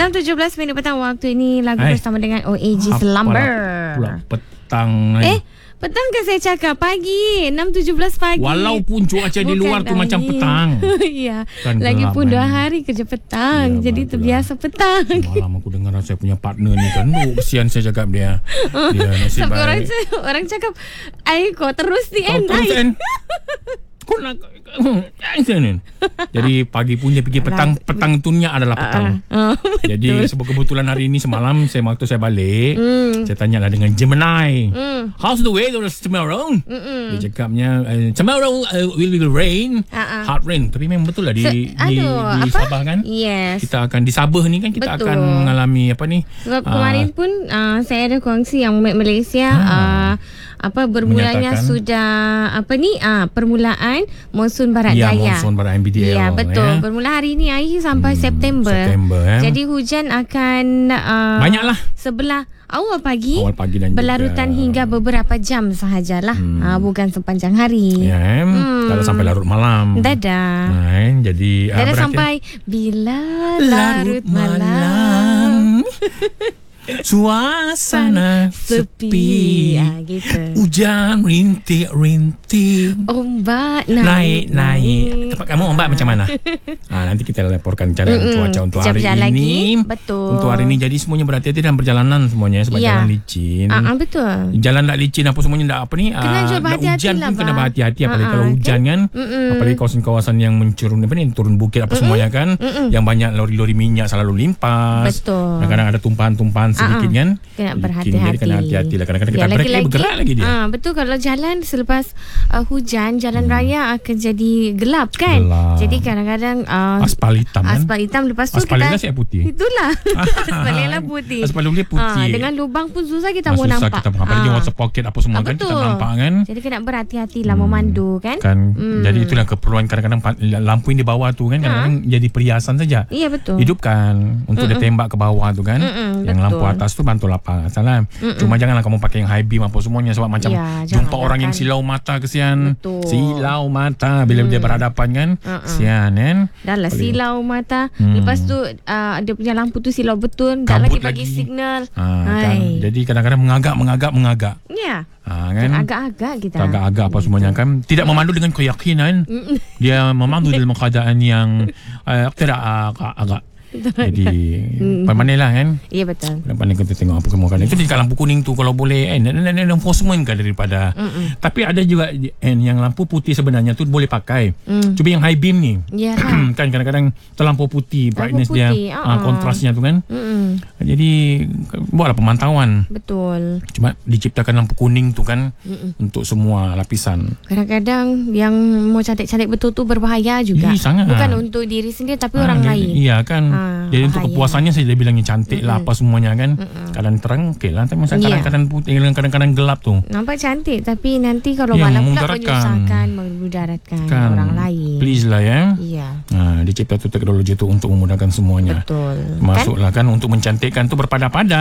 6.17 minit petang waktu ini. Lagu bersama dengan OAG Slumber. Pula petang. Petang ke saya cakap? Pagi. 6.17 pagi. Walaupun cuaca di luar tu macam petang. Ya. Kan Lagipun 2 gelap, hari kerja petang. Ya, jadi terbiasa petang. Malam aku dengar saya punya partner ni kan. Kesian saya cakap dia. Dia nasib sampai baik. orang cakap, "Ai kau terus di end." Kau nak jadi pagi pun dia pergi petang. Petang tunya adalah petang. Jadi sebab kebetulan hari ini semalam waktu saya balik, saya tanyalah dengan Gemini, how's the weather tomorrow? Dia cakapnya tomorrow will be rain, hard rain. Tapi memang betul lah di Sabah kan. Yes. Kita akan di Sabah ni kan kita akan mengalami apa ni. Sebab kemarin pun saya ada kongsi yang Malaysia bermulanya sudah permulaan monsun barat daya. Monsun barat MBDL. Ya, betul. Bermula hari ini akhir sampai September. Jadi hujan akan banyaklah sebelah awal pagi dan berlarutan hingga beberapa jam sahajalah. Bukan sepanjang hari. Ya, kalau sampai larut malam. Dadah. Jadi dadah sampai bila larut malam. Suasana sepi, gitu. Hujan rintik-rintik, ombak naik. Tempat kamu ombak macam mana? Nanti kita laporkan keadaan cuaca untuk hari ini. Betul. Untuk hari ini jadi semuanya berhati-hati dalam perjalanan semuanya sebab jalan licin. Betul. Jalan tak licin apa semuanya tak apa ni. Hujan pun kena berhati-hati apalagi kalau hujan kan. Apalagi kawasan-kawasan yang mencurun turun bukit apa semuanya kan. Yang banyak lori-lori minyak selalu limpas. Betul. Kadang-kadang ada tumpahan-tumpahan sedikit kan. Kena berhati-hati. Jadi kena hati-hati lah. Kadang-kadang kita bergerak lagi dia. Betul, kalau jalan selepas hujan, jalan raya akan jadi gelap kan. Jadi kadang-kadang aspal hitam kan. Aspal hitam, lepas tu aspal kita siap putih. Itulah. Aspal lah putih. Aspal dia putih. Dengan lubang pun susah kita mau nampak. Kita apalagi water pocket apa semua kan kita nampak kan. Jadi kena berhati-hatilah memandu kan. Jadi itulah keperluan kadang-kadang lampu yang di bawah tu kan kadang-kadang jadi perhiasan saja. Iya, betul. Hidupkan untuk dia tembak ke bawah tu kan. Yang lampu atas tu bantu lapang salah. Cuma janganlah kamu pakai yang high beam apa semuanya sebab macam jumpa orang yang silau mata, kesian. Silau mata bila dia berhadapan kan. Kesian kan. Dah lah silau mata. Lepas tu dia punya lampu tu silau betul. Dah lagi bagi signal. Jadi kadang-kadang mengagak. Ya. Kan? Agak-agak kita. Agak-agak apa semuanya kan. Tidak memandu dengan keyakinan. Dia memandu dalam keadaan yang tidak agak. Jadi pandailah kan. Ya, betul. Pandai kita tengok apa kemudian. Itu dekat lampu kuning tu kalau boleh enforcement kan daripada. Tapi ada juga yang lampu putih sebenarnya tu boleh pakai. Cuma yang high beam ni kan kadang-kadang terlampau putih brightness dia, kontrasnya tu kan. Jadi buatlah pemantauan. Betul. Cuma diciptakan lampu kuning tu kan untuk semua lapisan. Kadang-kadang yang mau cantik-cantik betul tu berbahaya juga. Sangat. Bukan untuk diri sendiri tapi orang lain. Iya kan. Jadi untuk kepuasannya saya bilangnya cantik lah apa semuanya kan. Kadang terang okey lah. Tapi kadang-kadang putih, kadang-kadang gelap tu nampak cantik tapi nanti kalau malam pula menyusahkan, memudaratkan orang lain. Please lah ya. Iya. Dicipta tu teknologi tu untuk memudahkan semuanya. Betul. Masuklah kan untuk mencantikkan tu berpada-pada.